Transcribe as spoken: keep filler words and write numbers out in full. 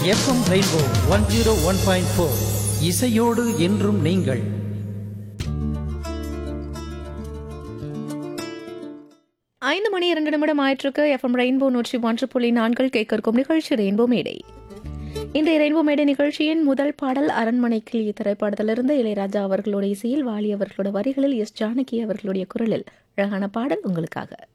FM rainbow one zero one point four இசையோடு என்றும் நீங்கள். ஐந்து மணி இரண்டு நிமிடம் ஆயிட்டிருக்கு. எஃப்எம் ரெயின்போ நூற்றி ஒன்று புள்ளி நான்கில் கேட்க இருக்கும் நிகழ்ச்சி ரெயின்போ மேடை. இன்றைய ரெயின்போ மேடை நிகழ்ச்சியின் முதல் பாடல் அரண்மனை கிளி திரைப்படத்திலிருந்து இளையராஜா அவர்களுடைய இசையில் வாலி அவர்களோட வரிகளில் எஸ் ஜானகி அவர்களுடைய குரலில் அழகான பாடல் உங்களுக்காக.